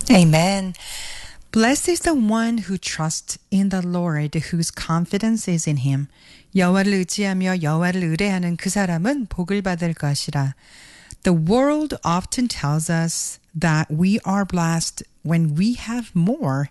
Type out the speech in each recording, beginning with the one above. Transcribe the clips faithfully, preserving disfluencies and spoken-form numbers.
Amen. Blessed is the one who trusts in the Lord, whose confidence is in him. 여호와를 의지하며 여호와를 의뢰하는 그 사람은 복을 받을 것이라. The world often tells us that we are blessed when we have more.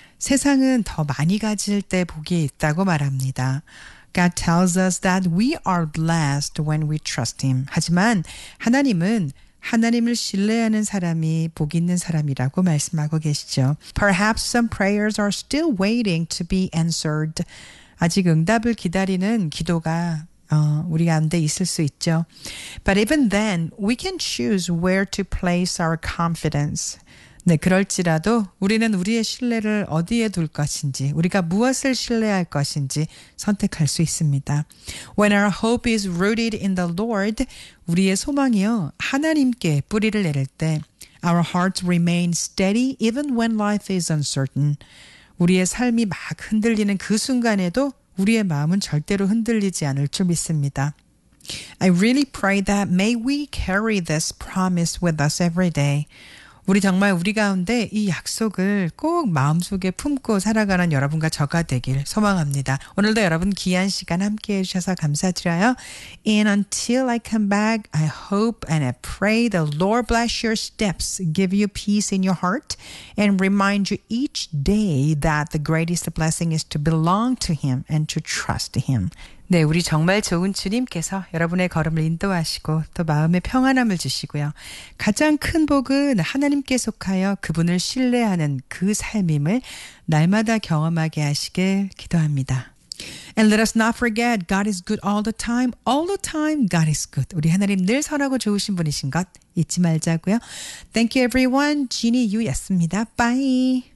세상은 더 많이 가질 때 복이 있다고 말합니다. God tells us that we are blessed when we trust him. 하지만 하나님은 하나님을 신뢰하는 사람이 복 있는 사람이라고 말씀하고 계시죠. Perhaps some prayers are still waiting to be answered. 아직 응답을 기다리는 기도가 어, 우리 가운데 있을 수 있죠. But even then, we can choose where to place our confidence. 네, 그럴지라도 우리는 우리의 신뢰를 어디에 둘 것인지, 우리가 무엇을 신뢰할 것인지 선택할 수 있습니다. When our hope is rooted in the Lord, 우리의 소망이요, 하나님께 뿌리를 내릴 때, our hearts remain steady even when life is uncertain. 우리의 삶이 막 흔들리는 그 순간에도 우리의 마음은 절대로 흔들리지 않을 줄 믿습니다. I really pray that may we carry this promise with us every day. 우리 정말 우리 가운데 이 약속을 꼭 마음속에 품고 살아가는 여러분과 저가 되길 소망합니다. 오늘도 여러분 귀한 시간 함께해 주셔서 감사드려요. And until I come back, I hope and I pray the Lord bless your steps, give you peace in your heart, and remind you each day that the greatest blessing is to belong to Him and to trust Him. 네, 우리 정말 좋은 주님께서 여러분의 걸음을 인도하시고 또 마음의 평안함을 주시고요. 가장 큰 복은 하나님께 속하여 그분을 신뢰하는 그 삶임을 날마다 경험하게 하시길 기도합니다. And let us not forget, God is good all the time. All the time, God is good. 우리 하나님 늘 선하고 좋으신 분이신 것 잊지 말자고요. Thank you everyone. 지니 유였습니다. Bye.